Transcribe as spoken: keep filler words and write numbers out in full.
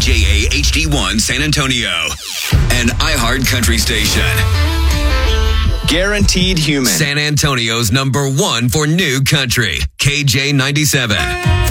J A H D one San Antonio, an iHeart country station. Guaranteed Human. San Antonio's number one for new country, K J ninety-seven.